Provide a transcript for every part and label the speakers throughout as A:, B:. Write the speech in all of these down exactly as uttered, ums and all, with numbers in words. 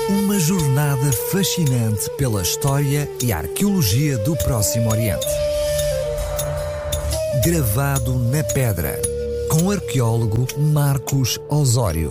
A: Uma jornada fascinante pela história e arqueologia do Próximo Oriente. Gravado na pedra, com o arqueólogo Marcos Osório.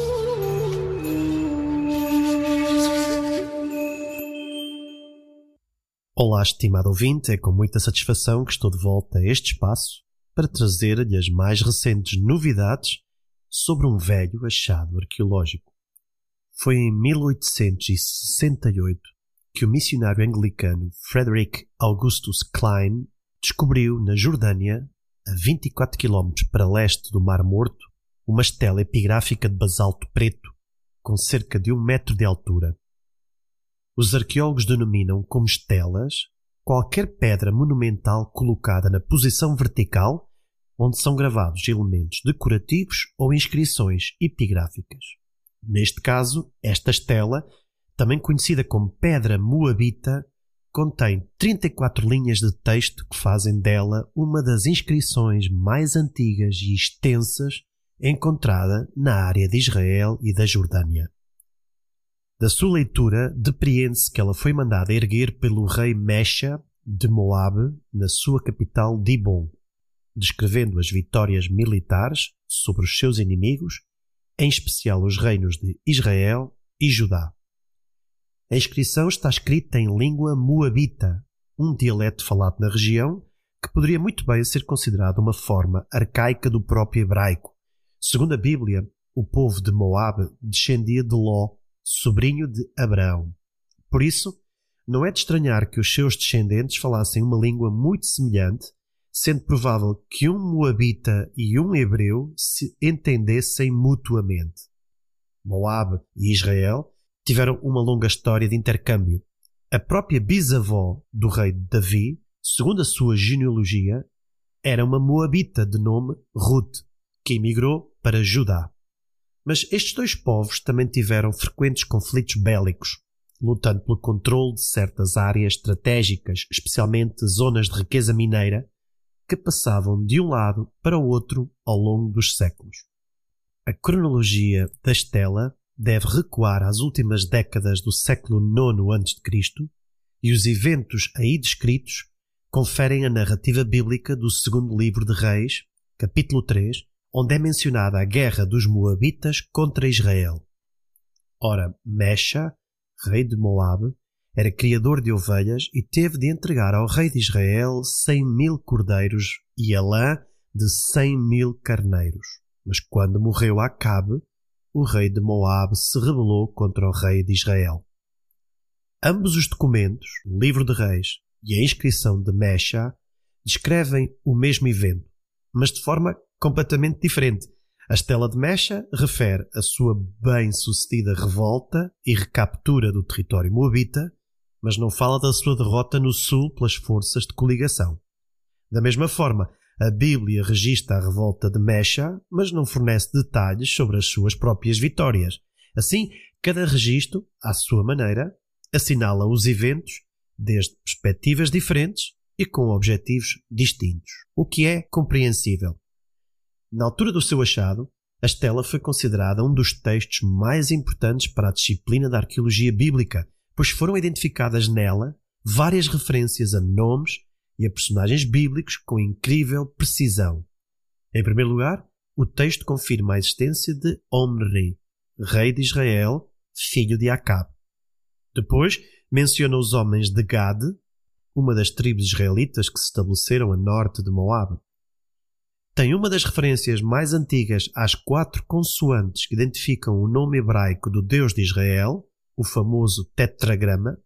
B: Olá, estimado ouvinte, é com muita satisfação que estou de volta a este espaço para trazer-lhe as mais recentes novidades sobre um velho achado arqueológico. Foi em mil oitocentos e sessenta e oito que o missionário anglicano Frederick Augustus Klein descobriu na Jordânia, a vinte e quatro quilómetros para leste do Mar Morto, uma estela epigráfica de basalto preto com cerca de um metro de altura. Os arqueólogos denominam como estelas qualquer pedra monumental colocada na posição vertical onde são gravados elementos decorativos ou inscrições epigráficas. Neste caso, esta estela, também conhecida como Pedra Moabita, contém trinta e quatro linhas de texto que fazem dela uma das inscrições mais antigas e extensas encontrada na área de Israel e da Jordânia. Da sua leitura, depreende-se que ela foi mandada erguer pelo rei Mesha de Moabe na sua capital Dibon, descrevendo as vitórias militares sobre os seus inimigos, em especial os reinos de Israel e Judá. A inscrição está escrita em língua moabita, um dialeto falado na região que poderia muito bem ser considerado uma forma arcaica do próprio hebraico. Segundo a Bíblia, o povo de Moabe descendia de Ló, sobrinho de Abraão. Por isso, não é de estranhar que os seus descendentes falassem uma língua muito semelhante, sendo provável que um moabita e um hebreu se entendessem mutuamente. Moabe e Israel tiveram uma longa história de intercâmbio. A própria bisavó do rei Davi, segundo a sua genealogia, era uma moabita de nome Ruth, que emigrou para Judá. Mas estes dois povos também tiveram frequentes conflitos bélicos, lutando pelo controle de certas áreas estratégicas, especialmente zonas de riqueza mineira, que passavam de um lado para o outro ao longo dos séculos. A cronologia da estela deve recuar às últimas décadas do século nono antes de Cristo e os eventos aí descritos conferem a narrativa bíblica do segundo livro de Reis, capítulo três, onde é mencionada a guerra dos Moabitas contra Israel. Ora, Mesha, rei de Moabe, era criador de ovelhas e teve de entregar ao rei de Israel cem mil cordeiros e a lã de cem mil carneiros. Mas quando morreu Acabe, o rei de Moabe se rebelou contra o rei de Israel. Ambos os documentos, o livro de Reis e a inscrição de Mesha, descrevem o mesmo evento, mas de forma completamente diferente. A estela de Mesha refere a sua bem-sucedida revolta e recaptura do território moabita, mas não fala da sua derrota no sul pelas forças de coligação. Da mesma forma, a Bíblia registra a revolta de Mesha, mas não fornece detalhes sobre as suas próprias vitórias. Assim, cada registro, à sua maneira, assinala os eventos desde perspectivas diferentes e com objetivos distintos, o que é compreensível. Na altura do seu achado, a estela foi considerada um dos textos mais importantes para a disciplina da arqueologia bíblica, pois foram identificadas nela várias referências a nomes e a personagens bíblicos com incrível precisão. Em primeiro lugar, o texto confirma a existência de Omri, rei de Israel, filho de Acabe. Depois, menciona os homens de Gad, uma das tribos israelitas que se estabeleceram a norte de Moabe. Tem uma das referências mais antigas às quatro consoantes que identificam o nome hebraico do Deus de Israel, o famoso tetragrama.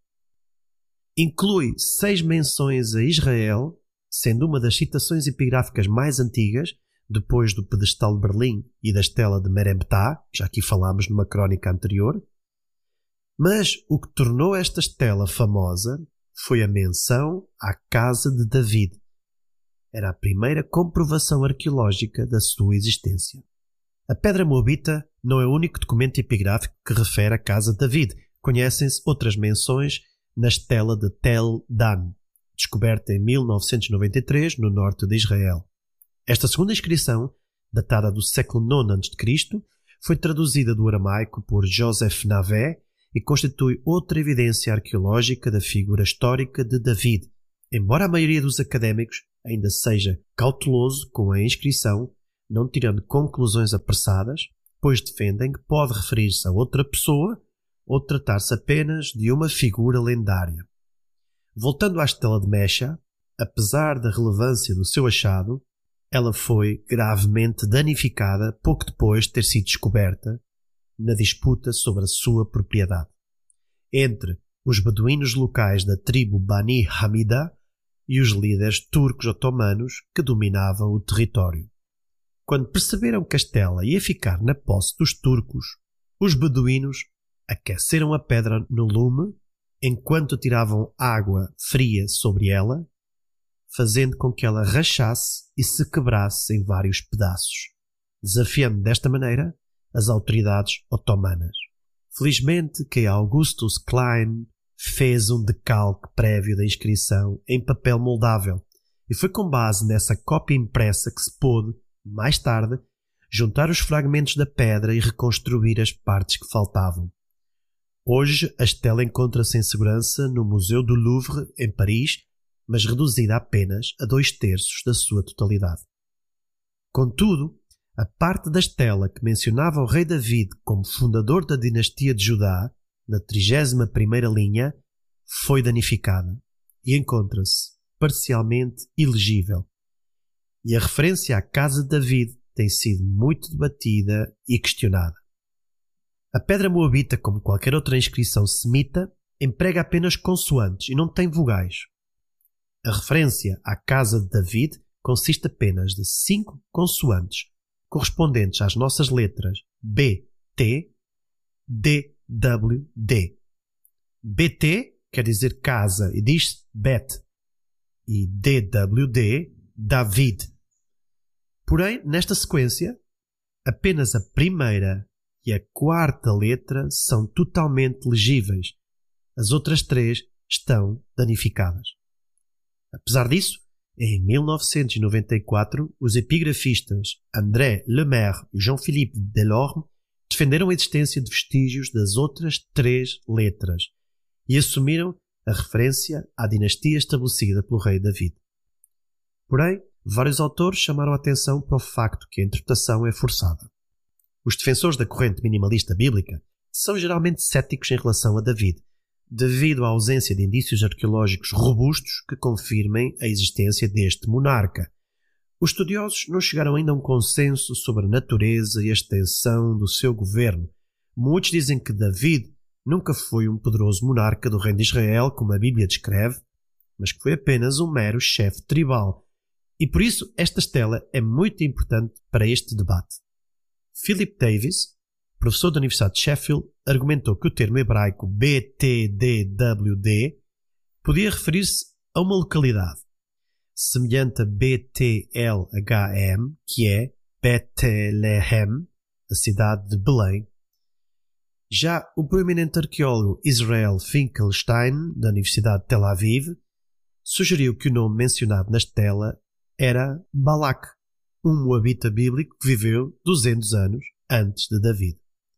B: Inclui seis menções a Israel, sendo uma das citações epigráficas mais antigas, depois do pedestal de Berlim e da estela de Merembetá, já aqui falámos numa crónica anterior. Mas o que tornou esta estela famosa foi a menção à casa de David. Era a primeira comprovação arqueológica da sua existência. A pedra moabita não é o único documento epigráfico que refere à casa de David. Conhecem-se outras menções na estela de Tel Dan, descoberta em mil novecentos e noventa e três no norte de Israel. Esta segunda inscrição, datada do século nono antes de Cristo, foi traduzida do aramaico por Joseph Navé e constitui outra evidência arqueológica da figura histórica de David, embora a maioria dos académicos ainda seja cauteloso com a inscrição, não tirando conclusões apressadas, pois defendem que pode referir-se a outra pessoa ou tratar-se apenas de uma figura lendária. Voltando à estela de Mesha, apesar da relevância do seu achado, ela foi gravemente danificada pouco depois de ter sido descoberta na disputa sobre a sua propriedade entre os beduínos locais da tribo Bani Hamida e os líderes turcos otomanos que dominavam o território. Quando perceberam que a estela ia ficar na posse dos turcos, os beduínos aqueceram a pedra no lume enquanto tiravam água fria sobre ela, fazendo com que ela rachasse e se quebrasse em vários pedaços, desafiando desta maneira as autoridades otomanas. Felizmente que Augustus Klein fez um decalque prévio da inscrição em papel moldável e foi com base nessa cópia impressa que se pôde, mais tarde, juntar os fragmentos da pedra e reconstruir as partes que faltavam. Hoje a estela encontra-se em segurança no Museu do Louvre, em Paris, mas reduzida apenas a dois terços da sua totalidade. Contudo, a parte da estela que mencionava o rei David como fundador da dinastia de Judá, na trigésima primeira linha, foi danificada e encontra-se parcialmente ilegível. E a referência à casa de David tem sido muito debatida e questionada. A pedra moabita, como qualquer outra inscrição semita, emprega apenas consoantes e não tem vogais. A referência à casa de David consiste apenas de cinco consoantes, correspondentes às nossas letras B, T, D, W, D. B, T quer dizer casa e diz-se Bet, e D, W, D, David. Porém, nesta sequência, apenas a primeira e a quarta letra são totalmente legíveis. As outras três estão danificadas. Apesar disso, em mil novecentos e noventa e quatro, os epigrafistas André Lemaire e Jean-Philippe Delorme defenderam a existência de vestígios das outras três letras e assumiram a referência à dinastia estabelecida pelo rei David. Porém, vários autores chamaram a atenção para o facto que a interpretação é forçada. Os defensores da corrente minimalista bíblica são geralmente céticos em relação a David, devido à ausência de indícios arqueológicos robustos que confirmem a existência deste monarca. Os estudiosos não chegaram ainda a um consenso sobre a natureza e a extensão do seu governo. Muitos dizem que David nunca foi um poderoso monarca do reino de Israel, como a Bíblia descreve, mas que foi apenas um mero chefe tribal. E por isso esta estela é muito importante para este debate. Philip Davis, professor da Universidade de Sheffield, argumentou que o termo hebraico B T D W D podia referir-se a uma localidade, semelhante a B T L H M, que é Bethlehem, a cidade de Belém. Já o proeminente arqueólogo Israel Finkelstein, da Universidade de Tel Aviv, sugeriu que o nome mencionado na estela era Balak, um moabita bíblico que viveu duzentos anos antes de David.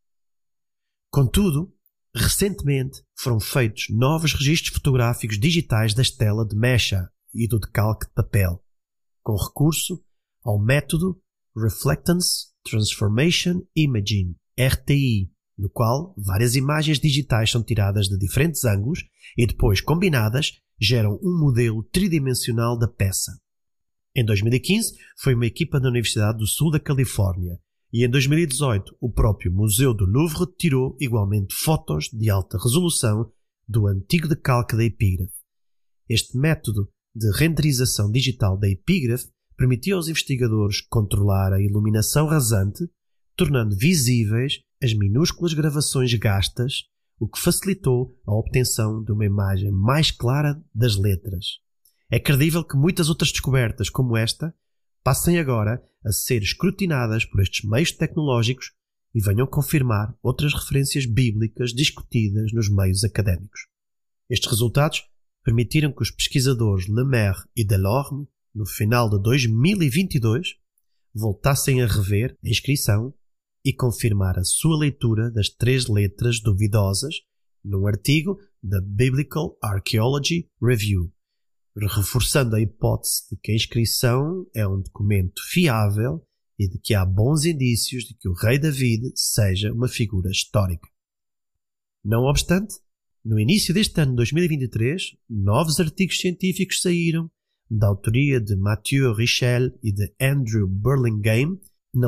B: Contudo, recentemente foram feitos novos registros fotográficos digitais da estela de Mesha e do decalque de papel, com recurso ao método Reflectance Transformation Imaging, R T I, no qual várias imagens digitais são tiradas de diferentes ângulos e depois combinadas geram um modelo tridimensional da peça. Em dois mil e quinze, foi uma equipa da Universidade do Sul da Califórnia e em dois mil e dezoito o próprio Museu do Louvre tirou igualmente fotos de alta resolução do antigo decalque da epígrafe. Este método de renderização digital da epígrafe permitiu aos investigadores controlar a iluminação rasante, tornando visíveis as minúsculas gravações gastas, o que facilitou a obtenção de uma imagem mais clara das letras. É credível que muitas outras descobertas como esta passem agora a ser escrutinadas por estes meios tecnológicos e venham confirmar outras referências bíblicas discutidas nos meios académicos. Estes resultados permitiram que os pesquisadores Lemaire e Delorme, no final de dois mil e vinte e dois, voltassem a rever a inscrição e confirmar a sua leitura das três letras duvidosas num artigo da Biblical Archaeology Review, reforçando a hipótese de que a inscrição é um documento fiável e de que há bons indícios de que o rei David seja uma figura histórica. Não obstante, no início deste ano de dois mil e vinte e três, novos artigos científicos saíram, da autoria de Mathieu Richel e de Andrew Burlingame,